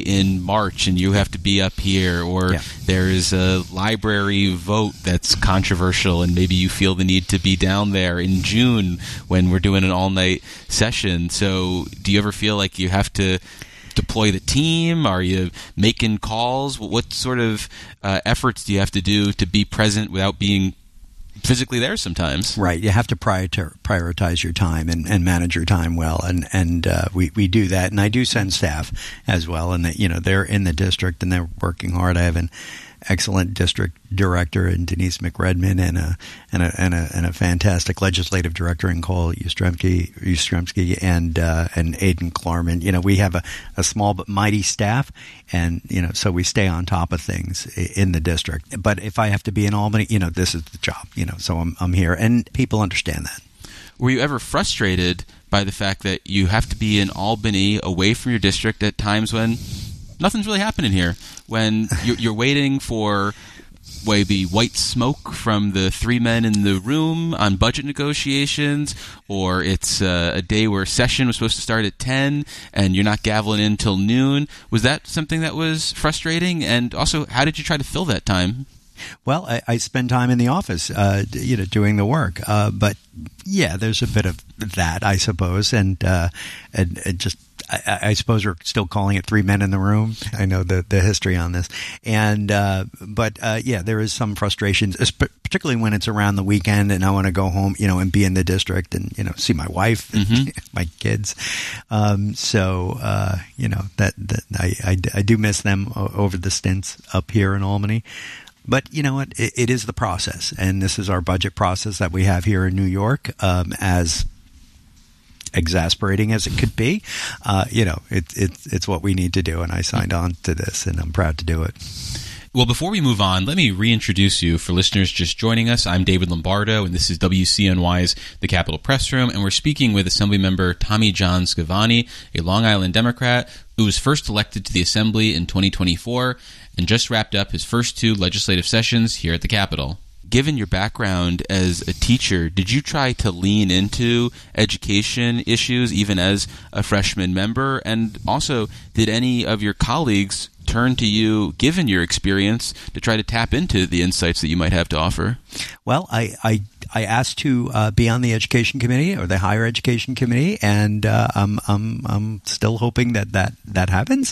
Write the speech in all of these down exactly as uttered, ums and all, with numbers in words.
in March and you have to be up here, or yeah. there's a library vote that's controversial and maybe you feel the need to be down there in June when we're doing an all-night session. So do you ever feel like you have to deploy the team? Are you making calls? What sort of uh, efforts do you have to do to be present without being physically there sometimes? Right. You have to prioritize, prioritize your time and, and manage your time well. And, and uh, we, we do that. And I do send staff as well. And, that, you know, they're in the district and they're working hard. I have an excellent district director in Denise McRedmond and a and a and a, and a fantastic legislative director in Cole Ustremski, Ustremski and uh, and Aidan Klarman. You know, we have a, a small but mighty staff, and you know, so we stay on top of things in the district. But if I have to be in Albany, you know, this is the job. You know, so I'm I'm here, and people understand that. Were you ever frustrated by the fact that you have to be in Albany, away from your district, at times when nothing's really happening here, when you're, you're waiting for maybe white smoke from the three men in the room on budget negotiations, or it's uh, a day where session was supposed to start at ten and you're not gaveling in till noon? Was that something that was frustrating? And also, how did you try to fill that time? Well, I, I spend time in the office, uh, you know, doing the work. Uh, but yeah, there's a bit of that, I suppose, and uh, and, and just. I, I suppose we're still calling it three men in the room. I know the, the history on this. And, uh, but, uh, yeah, there is some frustrations, particularly when it's around the weekend and I want to go home, you know, and be in the district and, you know, see my wife and mm-hmm. my kids. Um, so, uh, you know, that, that I, I, I do miss them over the stints up here in Albany. But you know what? It, it is the process. And this is our budget process that we have here in New York, um, as exasperating as it could be, uh, you know, it, it, it's what we need to do, and I signed on to this, and I'm proud to do it. Well, before we move on, let me reintroduce you for listeners just joining us. I'm David Lombardo, and this is W C N Y's The Capitol Press Room, and we're speaking with Assemblymember Tommy John Scavani, a Long Island Democrat who was first elected to the Assembly in twenty twenty-four and just wrapped up his first two legislative sessions here at the Capitol. Given your background as a teacher, did you try to lean into education issues even as a freshman member? And also, did any of your colleagues turn to you, given your experience, to try to tap into the insights that you might have to offer? Well, I I, I asked to uh, be on the education committee or the higher education committee, and uh, I'm I'm I'm still hoping that that, that happens.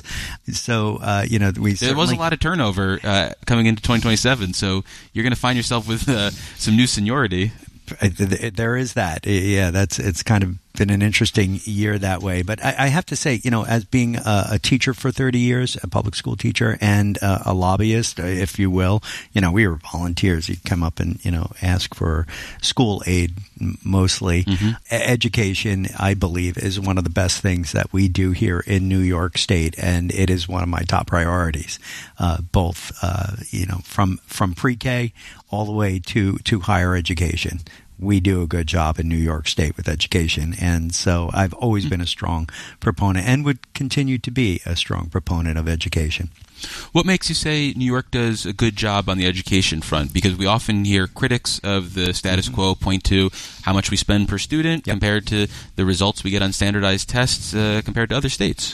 So uh, you know, we there was a lot of turnover uh, coming into twenty twenty-seven, so you're going to find yourself with uh, some new seniority. There is that. Yeah, that's it's kind of been an interesting year that way. But I, I have to say, you know, as being a, a teacher for thirty years, a public school teacher, and uh, a lobbyist, if you will, you know, we were volunteers. You'd come up and, you know, ask for school aid mostly. Mm-hmm. Education, I believe, is one of the best things that we do here in New York State, and it is one of my top priorities, uh, both, uh, you know, from, from pre-K all the way to, to higher education. We do a good job in New York State with education, and so I've always been a strong proponent and would continue to be a strong proponent of education. What makes you say New York does a good job on the education front? Because we often hear critics of the status quo point to how much we spend per student yep. compared to the results we get on standardized tests uh, compared to other states.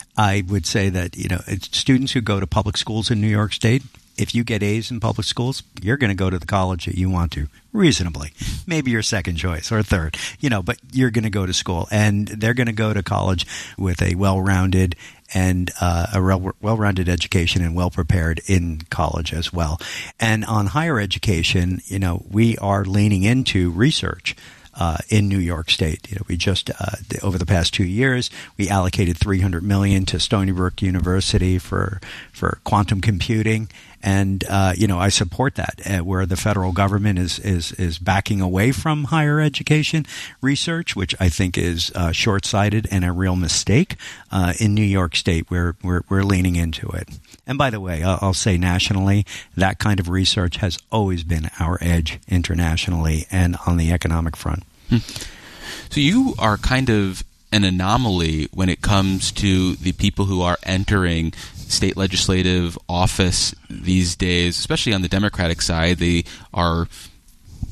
I would say that, you know, it's students who go to public schools in New York State, if you get A's in public schools, you're going to go to the college that you want to, reasonably. Maybe your second choice or third, you know, but you're going to go to school. And they're going to go to college with a well-rounded and uh, a well-rounded education and well-prepared in college as well. And on higher education, you know, we are leaning into research. Uh, in New York State, you know, we just uh, over the past two years, we allocated three hundred million dollars to Stony Brook University for for quantum computing, and uh, you know, I support that. Uh, where the federal government is is is backing away from higher education research, which I think is uh, short-sighted and a real mistake. Uh, in New York State, we're we're we're leaning into it. And by the way, I'll, I'll say nationally, that kind of research has always been our edge internationally and on the economic front. Hmm. So you are kind of an anomaly when it comes to the people who are entering state legislative office these days, especially on the Democratic side. They are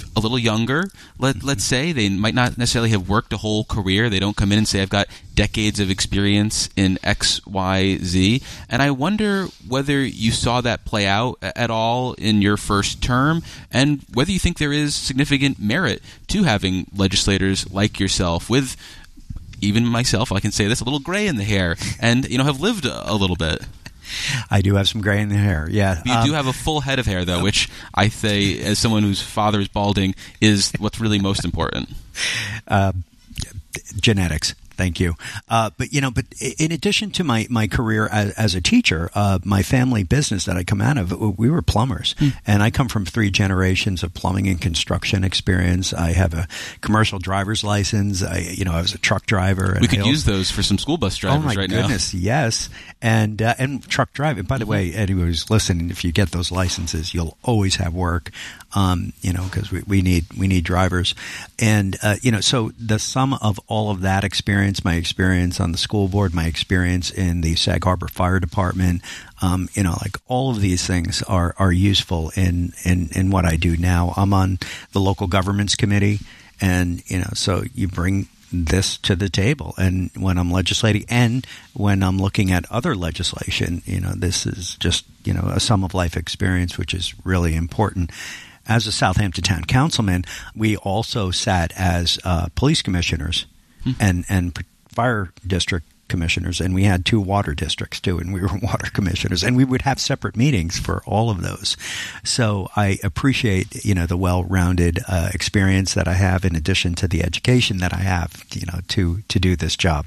a little younger, let, let's say. They might not necessarily have worked a whole career. They don't come in and say, I've got decades of experience in X, Y, Z. And I wonder whether you saw that play out at all in your first term, and whether you think there is significant merit to having legislators like yourself with, even myself, I can say this, a little gray in the hair, and, you know, have lived a, a little bit. I do have some gray in the hair, yeah. You um, do have a full head of hair, though, which I say, as someone whose father is balding, is what's really most important. Uh, genetics. Thank you. Uh, but, you know, but in addition to my, my career as, as a teacher, uh, my family business that I come out of, we were plumbers. Mm. And I come from three generations of plumbing and construction experience. I have a commercial driver's license. I, you know, I was a truck driver. We could use those for some school bus drivers right now. Oh, my goodness, yes. And, uh, and truck driving. By the mm-hmm. way, anyone who's listening, if you get those licenses, you'll always have work. Um, you know, because we, we need we need drivers, and uh, you know, so the sum of all of that experience, my experience on the school board, my experience in the Sag Harbor Fire Department, um, you know, like all of these things are are useful in, in in what I do now. I'm on the local governments committee, and you know, so you bring this to the table, and when I'm legislating and when I'm looking at other legislation, you know, this is just, you know, a sum of life experience, which is really important. As a Southampton Town Councilman, we also sat as uh, police commissioners hmm. and, and fire district commissioners, and we had two water districts too, and we were water commissioners, and we would have separate meetings for all of those. So I appreciate, you know, the well-rounded uh, experience that I have, in addition to the education that I have, you know, to to do this job.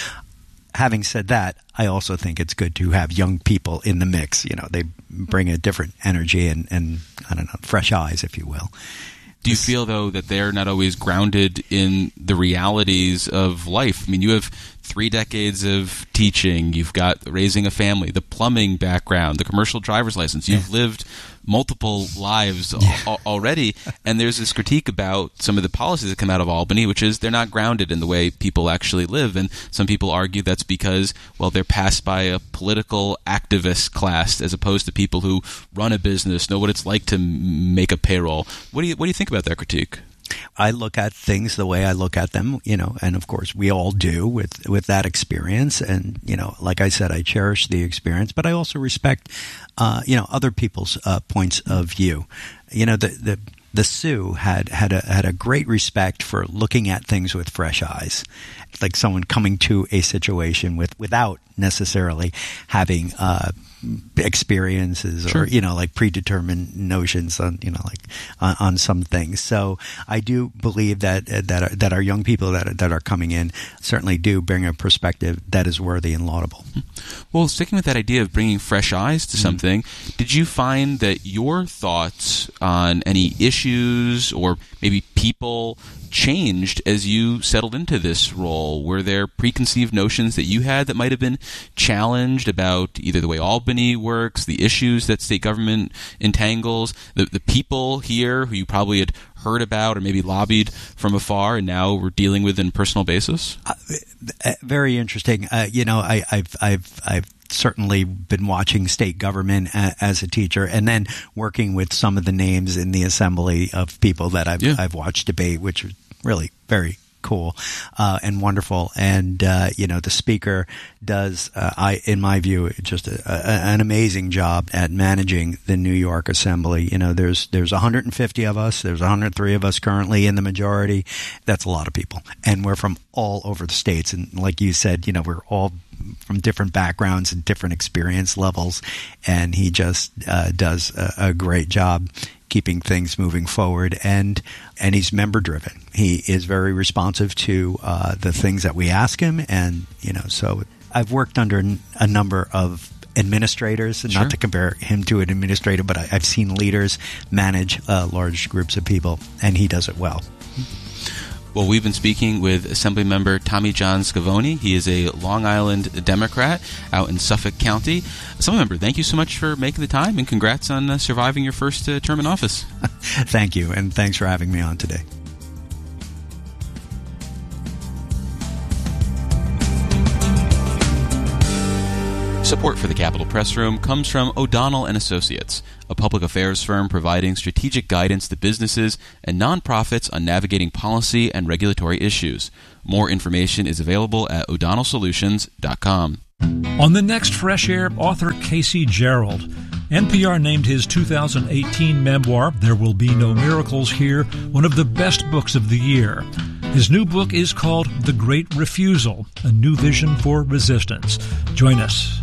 Having said that, I also think it's good to have young people in the mix. You know, they bring a different energy and, and I don't know, fresh eyes, if you will. Do you feel, though, that they're not always grounded in the realities of life? I mean, you have three decades of teaching. You've got raising a family, the plumbing background, the commercial driver's license. You've yeah. lived multiple lives yeah. al- already, and there's this critique about some of the policies that come out of Albany, which is they're not grounded in the way people actually live. And some people argue that's because, well, they're passed by a political activist class as opposed to people who run a business, know what it's like to m- make a payroll. What do you what do you think about that critique? I look at things the way I look at them, you know, and of course we all do with, with that experience. And, you know, like I said, I cherish the experience, but I also respect, uh, you know, other people's uh, points of view. You know, the, the, the Sioux had, had a, had a great respect for looking at things with fresh eyes, like someone coming to a situation with, without necessarily having, uh, experiences or, sure. you know, like predetermined notions on, you know, like on, on some things. So I do believe that, that, are, that our young people that, are, that are coming in certainly do bring a perspective that is worthy and laudable. Well, sticking with that idea of bringing fresh eyes to something, mm-hmm. did you find that your thoughts on any issues or maybe people changed as you settled into this role? Were there preconceived notions that you had that might have been challenged about either the way Albany works, the issues that state government entangles, the, the people here who you probably had heard about or maybe lobbied from afar and now we're dealing with on a personal basis? Uh, very interesting. Uh, you know, I, I've, I've, I've certainly been watching state government a, as a teacher, and then working with some of the names in the assembly of people that I've, yeah. I've watched debate, which was really very cool uh, and wonderful. And uh, you know, the speaker does, uh, I, in my view, just a, a, an amazing job at managing the New York Assembly. You know, there's there's one hundred fifty of us. There's one hundred three of us currently in the majority. That's a lot of people, and we're from all over the states. And like you said, you know, we're all from different backgrounds and different experience levels. And he just uh, does a, a great job keeping things moving forward, and and he's member driven. He is very responsive to uh, the things that we ask him, and you know, so I've worked under a number of administrators, and sure. not to compare him to an administrator, but I, I've seen leaders manage uh, large groups of people, and he does it well. Well, we've been speaking with Assemblymember Tommy John Scavone. He is a Long Island Democrat out in Suffolk County. Assemblymember, thank you so much for making the time, and congrats on uh, surviving your first uh, term in office. Thank you, and thanks for having me on today. Support for the Capitol Press Room comes from O'Donnell and Associates, a public affairs firm providing strategic guidance to businesses and nonprofits on navigating policy and regulatory issues. More information is available at o'donnell solutions dot com. On the next Fresh Air, author Casey Gerald. N P R named his two thousand eighteen memoir, There Will Be No Miracles Here, one of the best books of the year. His new book is called The Great Refusal, a new vision for resistance. Join us.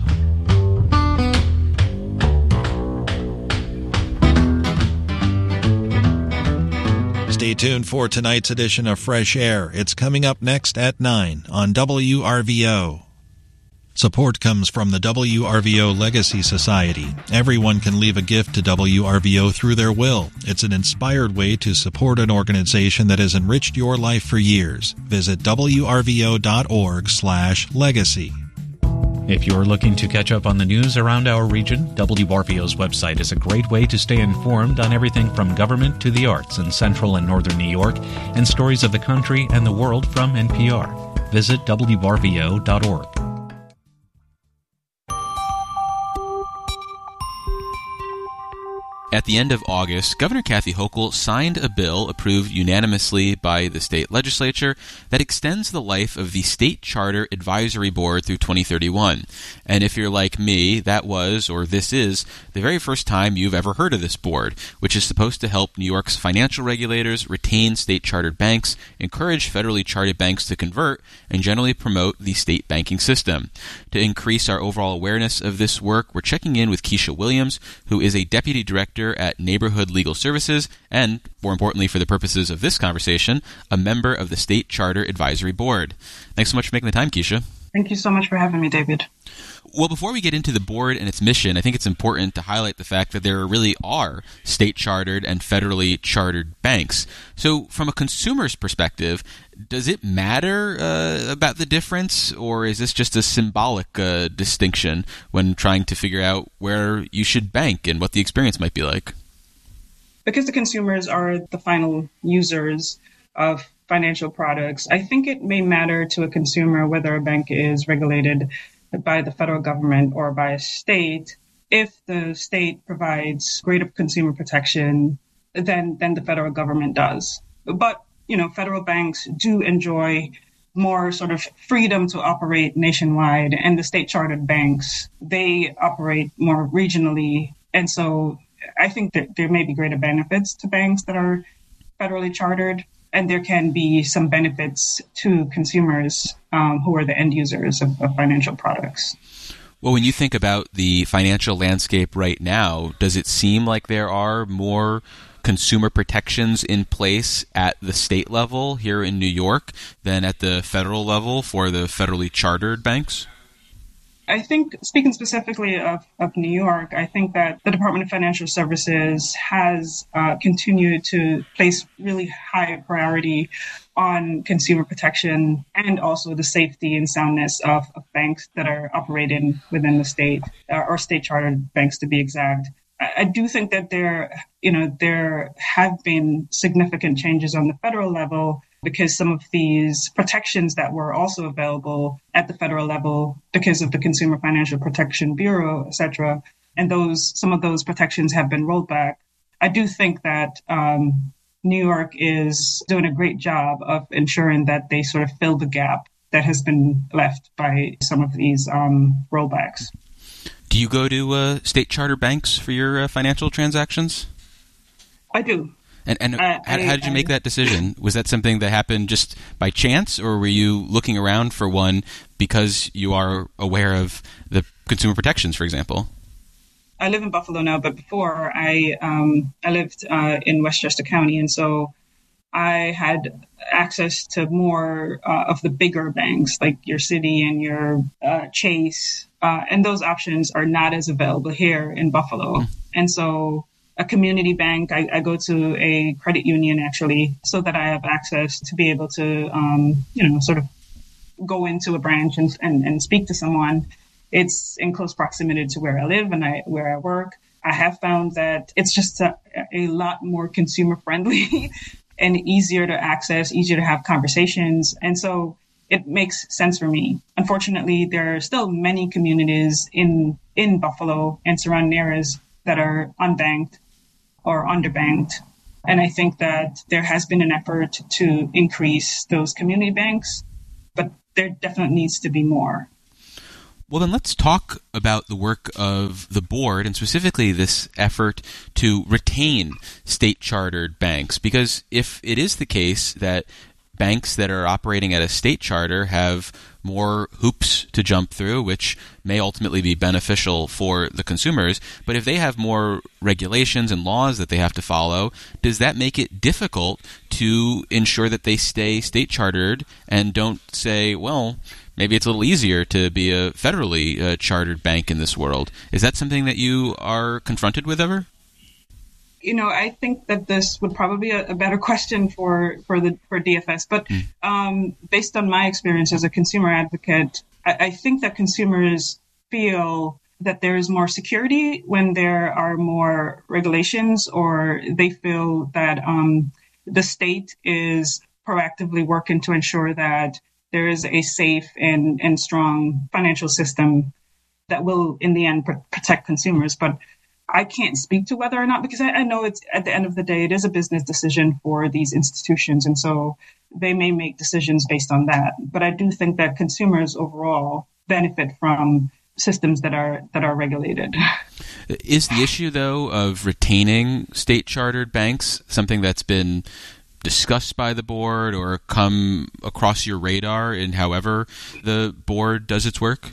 Stay tuned for tonight's edition of Fresh Air. It's coming up next at nine on W R V O. Support comes from the W R V O Legacy Society. Everyone can leave a gift to W R V O through their will. It's an inspired way to support an organization that has enriched your life for years. Visit W R V O dot org slash legacy. If you're looking to catch up on the news around our region, W R V O's website is a great way to stay informed on everything from government to the arts in central and northern New York, and stories of the country and the world from N P R. Visit W R V O dot org. At the end of August, Governor Kathy Hochul signed a bill approved unanimously by the state legislature that extends the life of the State Charter Advisory Board through twenty thirty-one. And if you're like me, that was, or this is, the very first time you've ever heard of this board, which is supposed to help New York's financial regulators retain state-chartered banks, encourage federally chartered banks to convert, and generally promote the state banking system. To increase our overall awareness of this work, we're checking in with Keisha Williams, who is a deputy director at Neighborhood Legal Services and, more importantly for the purposes of this conversation, a member of the State Charter Advisory Board. Thanks so much for making the time, Keisha. Thank you so much for having me, David. Well, before we get into the board and its mission, I think it's important to highlight the fact that there really are state-chartered and federally chartered banks. So from a consumer's perspective, does it matter uh, about the difference, or is this just a symbolic uh, distinction when trying to figure out where you should bank and what the experience might be like? Because the consumers are the final users of financial products, I think it may matter to a consumer whether a bank is regulated by the federal government or by a state if the state provides greater consumer protection than, than the federal government does. But, you know, federal banks do enjoy more sort of freedom to operate nationwide, and the state chartered banks, they operate more regionally. And so I think that there may be greater benefits to banks that are federally chartered, and there can be some benefits to consumers um, who are the end users of, of financial products. Well, when you think about the financial landscape right now, does it seem like there are more consumer protections in place at the state level here in New York than at the federal level for the federally chartered banks? I think, speaking specifically of, of New York, I think that the Department of Financial Services has uh, continued to place really high priority on consumer protection and also the safety and soundness of, of banks that are operating within the state, uh, or state chartered banks to be exact. I, I do think that there, you know, there have been significant changes on the federal level, because some of these protections that were also available at the federal level because of the Consumer Financial Protection Bureau, et cetera, and those some of those protections have been rolled back. I do think that um, New York is doing a great job of ensuring that they sort of fill the gap that has been left by some of these um, rollbacks. Do you go to uh, state charter banks for your uh, financial transactions? I do. And, and uh, how, I, how did you I, make that decision? Was that something that happened just by chance, or were you looking around for one because you are aware of the consumer protections, for example? I live in Buffalo now, but before I um, I lived uh, in Westchester County, and so I had access to more uh, of the bigger banks like your Citi and your uh, Chase, uh, and those options are not as available here in Buffalo. Mm. And so a community bank, I, I go to a credit union actually, so that I have access to be able to, um, you know, sort of go into a branch and, and, and speak to someone. It's in close proximity to where I live and I, where I work. I have found that it's just a, a lot more consumer friendly and easier to access, easier to have conversations. And so it makes sense for me. Unfortunately, there are still many communities in, in Buffalo and surrounding areas that are unbanked or underbanked. And I think that there has been an effort to increase those community banks, but there definitely needs to be more. Well, then let's talk about the work of the board and specifically this effort to retain state-chartered banks. Because if it is the case that banks that are operating at a state charter have more hoops to jump through, which may ultimately be beneficial for the consumers. But if they have more regulations and laws that they have to follow, does that make it difficult to ensure that they stay state chartered and don't say, well, maybe it's a little easier to be a federally uh, chartered bank in this world? Is that something that you are confronted with ever? You know, I think that this would probably be a, a better question for, for the for D F S. But mm. um, based on my experience as a consumer advocate, I, I think that consumers feel that there is more security when there are more regulations, or they feel that um, the state is proactively working to ensure that there is a safe and, and strong financial system that will, in the end, pr- protect consumers. But I can't speak to whether or not, because I, I know it's at the end of the day, it is a business decision for these institutions. And so they may make decisions based on that. But I do think that consumers overall benefit from systems that are that are regulated. Is the issue, though, of retaining state-chartered banks something that's been discussed by the board or come across your radar in however the board does its work?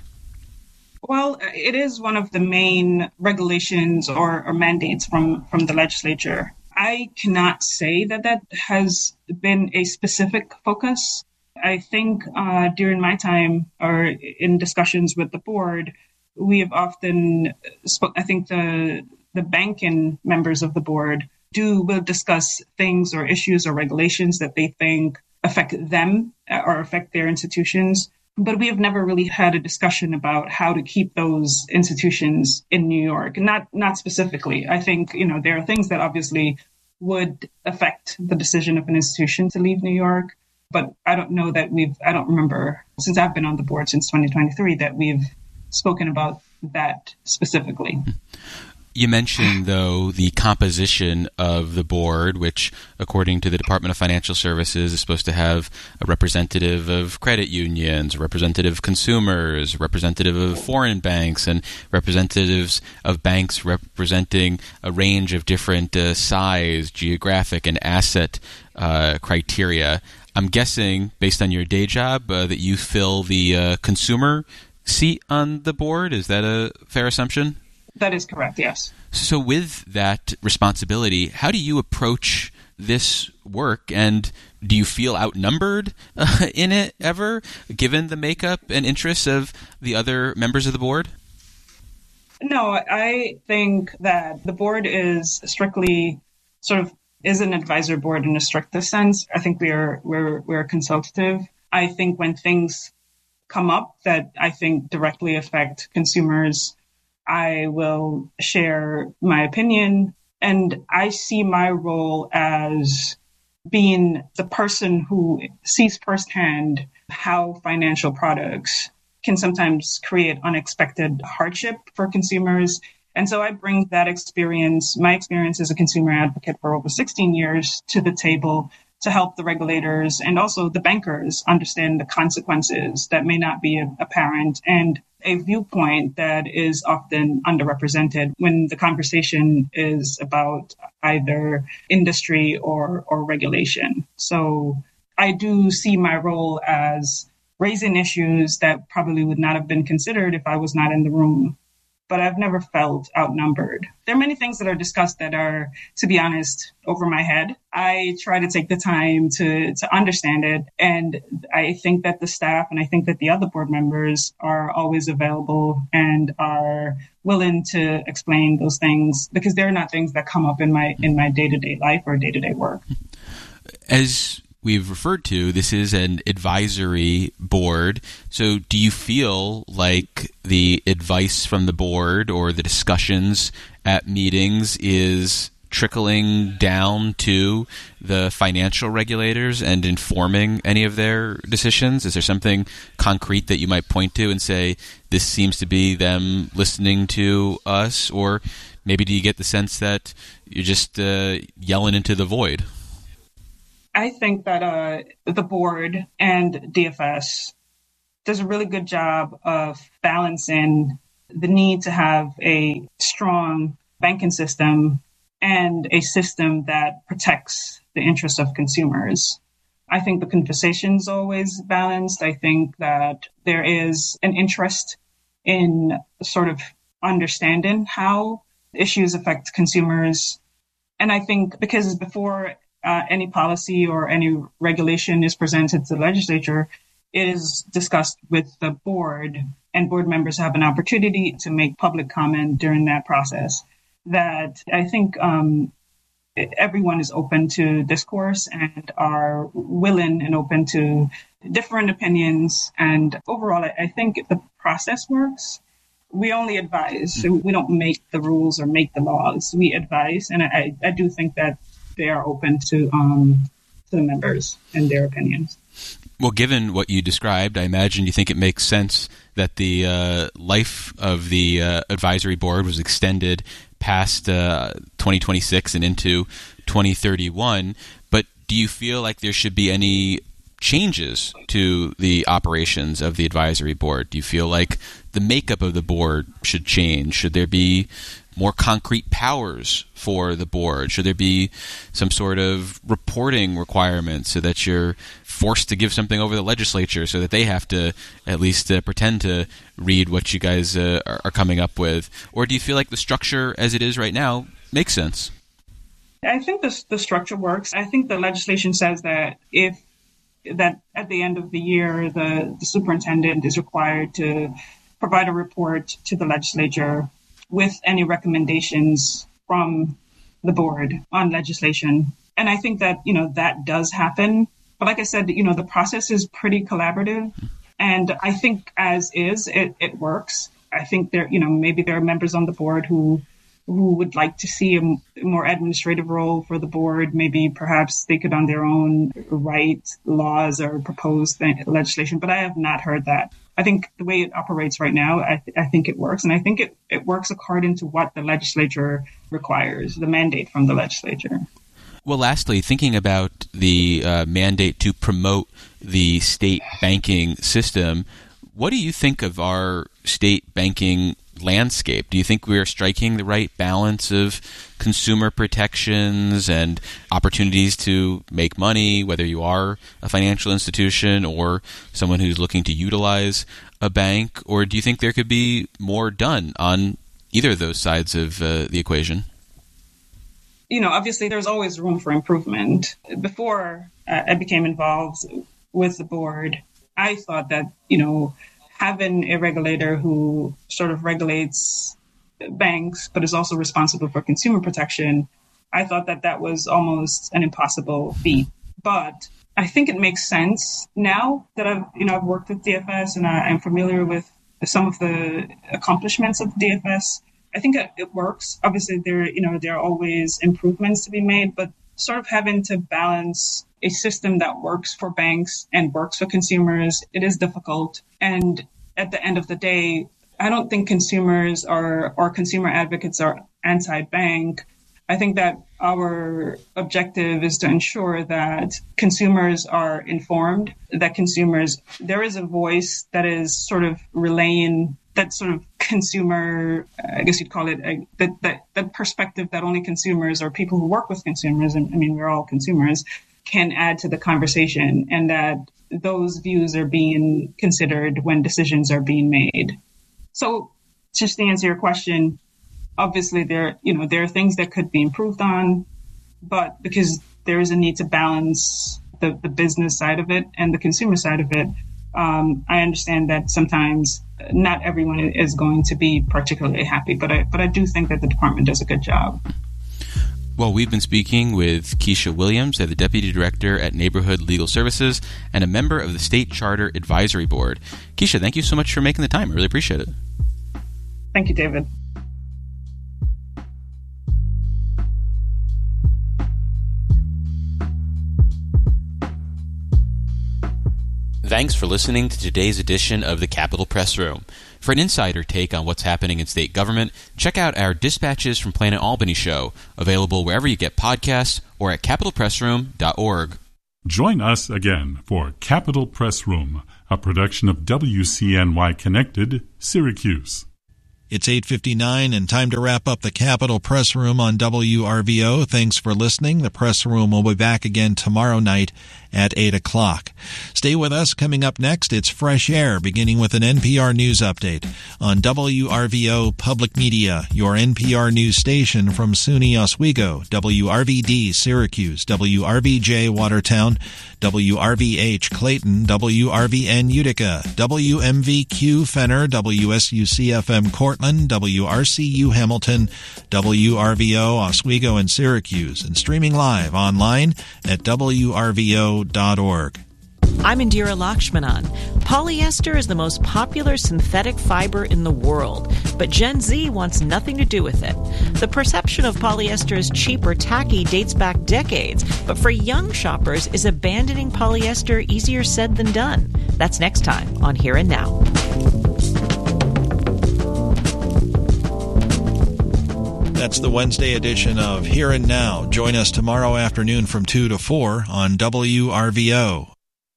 Well, it is one of the main regulations or, or mandates from, from the legislature. I cannot say that that has been a specific focus. I think uh, during my time or in discussions with the board, we have often spoke. I think the the banking members of the board do will discuss things or issues or regulations that they think affect them or affect their institutions. But we have never really had a discussion about how to keep those institutions in New York. Not not specifically. I think, you know, there are things that obviously would affect the decision of an institution to leave New York. But I don't know that we've, I don't remember, since I've been on the board since twenty twenty-three, that we've spoken about that specifically. You mentioned, though, the composition of the board, which, according to the Department of Financial Services, is supposed to have a representative of credit unions, a representative of consumers, a representative of foreign banks, and representatives of banks representing a range of different uh, size, geographic, and asset uh, criteria. I'm guessing, based on your day job, uh, that you fill the uh, consumer seat on the board. Is that a fair assumption? That is correct, yes. So with that responsibility, how do you approach this work, and do you feel outnumbered uh, in it ever, given the makeup and interests of the other members of the board? No, I think that the board is strictly sort of is an advisor board in a strictest sense. I think we are we're we're consultative. I think when things come up that I think directly affect consumers, I will share my opinion, and I see my role as being the person who sees firsthand how financial products can sometimes create unexpected hardship for consumers. And so I bring that experience, my experience as a consumer advocate for over sixteen years, to the table to help the regulators and also the bankers understand the consequences that may not be apparent, and a viewpoint that is often underrepresented when the conversation is about either industry or, or regulation. So I do see my role as raising issues that probably would not have been considered if I was not in the room. But I've never felt outnumbered. There are many things that are discussed that are, to be honest, over my head. I try to take the time to, to understand it. And I think that the staff and I think that the other board members are always available and are willing to explain those things, because they're not things that come up in my in my day-to-day life or day-to-day work. As we've referred to, this is an advisory board. So do you feel like the advice from the board or the discussions at meetings is trickling down to the financial regulators and informing any of their decisions? Is there something concrete that you might point to and say, this seems to be them listening to us? Or maybe do you get the sense that you're just uh, yelling into the void? I think that uh, the board and D F S does a really good job of balancing the need to have a strong banking system and a system that protects the interests of consumers. I think the conversation's always balanced. I think that there is an interest in sort of understanding how issues affect consumers. And I think because before uh, any policy or any regulation is presented to the legislature, it is discussed with the board, and board members have an opportunity to make public comment during that process. That I think um, everyone is open to discourse and are willing and open to different opinions. And overall, I, I think the process works. We only advise. So we don't make the rules or make the laws. We advise. And I, I do think that they are open to um, to the members and their opinions. Well, given what you described, I imagine you think it makes sense that the uh, life of the uh, advisory board was extended past uh, twenty twenty-six and into twenty thirty-one. But do you feel like there should be any changes to the operations of the advisory board? Do you feel like the makeup of the board should change? Should there be more concrete powers for the board? Should there be some sort of reporting requirements so that you're forced to give something over the legislature so that they have to at least uh, pretend to read what you guys uh, are, are coming up with? Or do you feel like the structure as it is right now makes sense? I think the, the structure works. I think the legislation says that if that at the end of the year, the, the superintendent is required to provide a report to the legislature with any recommendations from the board on legislation. And I think that, you know, that does happen. But like I said, you know, the process is pretty collaborative. And I think as is, it, it works. I think there, you know, maybe there are members on the board who who would like to see a more administrative role for the board. Maybe perhaps they could on their own write laws or propose legislation. But I have not heard that. I think the way it operates right now, I, th- I think it works. And I think it, it works according to what the legislature requires, the mandate from the legislature. Well, lastly, thinking about the uh, mandate to promote the state banking system, what do you think of our state banking landscape? Do you think we are striking the right balance of consumer protections and opportunities to make money, whether you are a financial institution or someone who's looking to utilize a bank? Or do you think there could be more done on either of those sides of uh, the equation? You know, obviously there's always room for improvement. Before uh, I became involved with the board, I thought that, you know, having a regulator who sort of regulates banks, but is also responsible for consumer protection, I thought that that was almost an impossible feat. But I think it makes sense now that I've, you know, I've worked with D F S and I, I'm familiar with some of the accomplishments of D F S. I think it, it works. Obviously, there, you know, there are always improvements to be made, but sort of having to balance a system that works for banks and works for consumers, it is difficult. And at the end of the day, I don't think consumers are, or consumer advocates are anti-bank. I think that our objective is to ensure that consumers are informed, that consumers, there is a voice that is sort of relaying that sort of consumer, I guess you'd call it, a, that, that, that perspective that only consumers or people who work with consumers, and I mean, we're all consumers, can add to the conversation, and that those views are being considered when decisions are being made. So just to answer your question, obviously there, you know, there are things that could be improved on, but because there is a need to balance the, the business side of it and the consumer side of it, um, I understand that sometimes not everyone is going to be particularly happy, but I, but I do think that the department does a good job. Well, we've been speaking with Keisha Williams, the Deputy Director at Neighborhood Legal Services and a member of the State Charter Advisory Board. Keisha, thank you so much for making the time. I really appreciate it. Thank you, David. Thanks for listening to today's edition of the Capitol Press Room. For an insider take on what's happening in state government, check out our Dispatches from Planet Albany show, available wherever you get podcasts or at capitol press room dot org. Join us again for Capitol Press Room, a production of W C N Y Connected, Syracuse. It's eight fifty-nine and time to wrap up the Capitol Press Room on W R V O. Thanks for listening. The Press Room will be back again tomorrow night at eight o'clock. Stay with us. Coming up next, it's Fresh Air, beginning with an N P R News update on W R V O Public Media, your N P R news station from SUNY Oswego, W R V D Syracuse, W R V J Watertown, W R V H Clayton, W R V N Utica, W M V Q Fenner, W S U C F M Cortland, W R C U Hamilton, W R V O Oswego and Syracuse, and streaming live online at W R V O dot org. I'm Indira Lakshmanan. Polyester is the most popular synthetic fiber in the world, but Gen Z wants nothing to do with it. The perception of polyester as cheap or tacky dates back decades, but for young shoppers, is abandoning polyester easier said than done? That's next time on Here and Now. That's the Wednesday edition of Here and Now. Join us tomorrow afternoon from two to four on W R V O.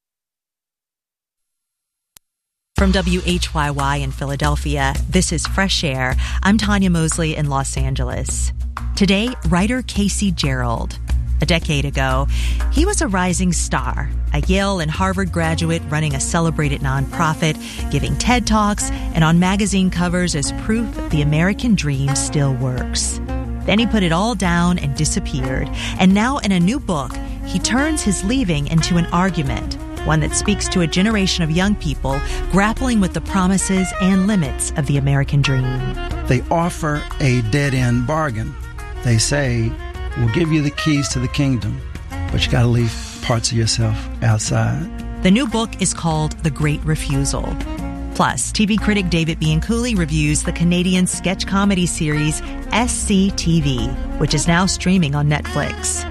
From W H Y Y in Philadelphia, this is Fresh Air. I'm Tanya Mosley in Los Angeles. Today, writer Casey Gerald. A decade ago, he was a rising star, a Yale and Harvard graduate running a celebrated nonprofit, giving TED Talks, and on magazine covers as proof the American dream still works. Then he put it all down and disappeared. And now in a new book, he turns his leaving into an argument, one that speaks to a generation of young people grappling with the promises and limits of the American dream. They offer a dead-end bargain. They say, we'll give you the keys to the kingdom, but you got to leave parts of yourself outside. The new book is called The Great Refusal. Plus, T V critic David Bianculli reviews the Canadian sketch comedy series S C T V, which is now streaming on Netflix.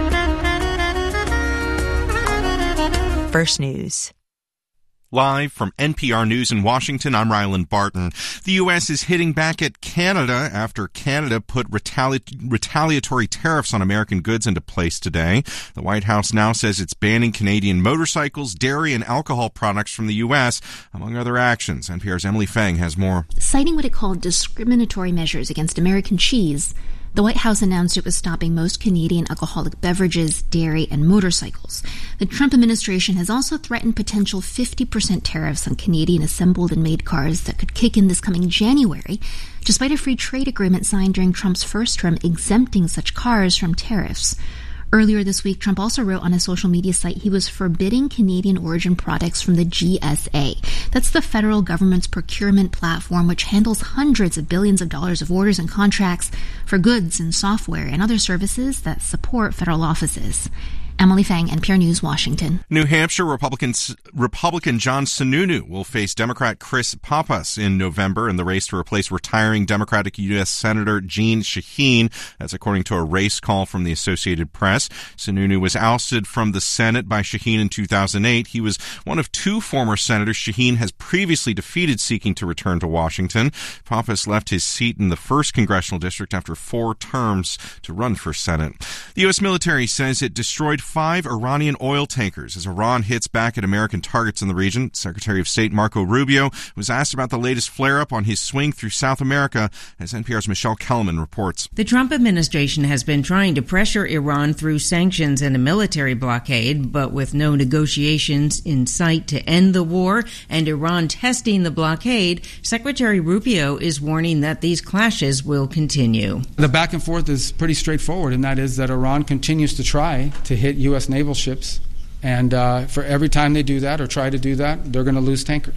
First News. Live from N P R News in Washington, I'm Ryland Barton. The U S is hitting back at Canada after Canada put retali- retaliatory tariffs on American goods into place today. The White House now says it's banning Canadian motorcycles, dairy, and alcohol products from the U S, among other actions. N P R's Emily Feng has more. Citing what it called discriminatory measures against American cheese, the White House announced it was stopping most Canadian alcoholic beverages, dairy, and motorcycles. The Trump administration has also threatened potential fifty percent tariffs on Canadian assembled and made cars that could kick in this coming January, despite a free trade agreement signed during Trump's first term exempting such cars from tariffs. Earlier this week, Trump also wrote on his social media site he was forbidding Canadian origin products from the G S A. That's the federal government's procurement platform, which handles hundreds of billions of dollars of orders and contracts for goods and software and other services that support federal offices. Emily Feng, N P R News, Washington. New Hampshire Republican Republican John Sununu will face Democrat Chris Pappas in November in the race to replace retiring Democratic U S Senator Jeanne Shaheen. That's according to a race call from the Associated Press. Sununu was ousted from the Senate by Shaheen in two thousand eight. He was one of two former senators Shaheen has previously defeated seeking to return to Washington. Pappas left his seat in the first congressional district after four terms to run for Senate. The U S military says it destroyed five Iranian oil tankers as Iran hits back at American targets in the region. Secretary of State Marco Rubio was asked about the latest flare-up on his swing through South America, as N P R's Michelle Kellerman reports. The Trump administration has been trying to pressure Iran through sanctions and a military blockade, but with no negotiations in sight to end the war and Iran testing the blockade, Secretary Rubio is warning that these clashes will continue. The back and forth is pretty straightforward, and that is that Iran continues to try to hit U S naval ships, and uh, for every time they do that or try to do that, they're going to lose tankers.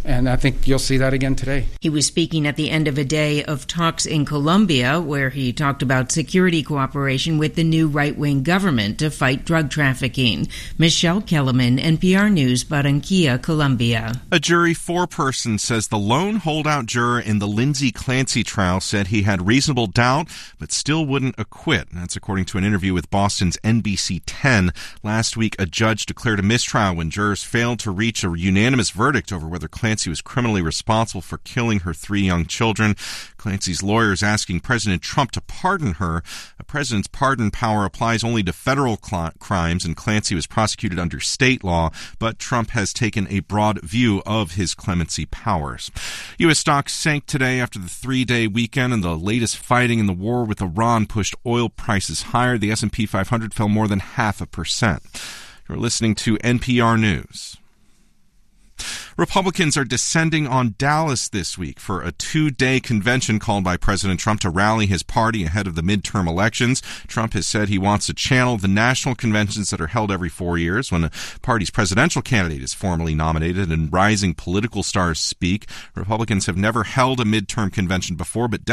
And I think you'll see that again today. He was speaking at the end of a day of talks in Colombia, where he talked about security cooperation with the new right-wing government to fight drug trafficking. Michelle Kellerman, N P R News, Barranquilla, Colombia. A jury foreperson says the lone holdout juror in the Lindsay Clancy trial said he had reasonable doubt, but still wouldn't acquit. That's according to an interview with Boston's N B C ten. Last week, a judge declared a mistrial when jurors failed to reach a unanimous verdict over whether Clancy Clancy was criminally responsible for killing her three young children. Clancy's lawyer is asking President Trump to pardon her. A president's pardon power applies only to federal cl- crimes, and Clancy was prosecuted under state law, but Trump has taken a broad view of his clemency powers. U S stocks sank today after the three-day weekend, and the latest fighting in the war with Iran pushed oil prices higher. The S and P five hundred fell more than half a percent. You're listening to N P R News. Republicans are descending on Dallas this week for a two-day convention called by President Trump to rally his party ahead of the midterm elections. Trump has said he wants to channel the national conventions that are held every four years when a party's presidential candidate is formally nominated and rising political stars speak. Republicans have never held a midterm convention before, but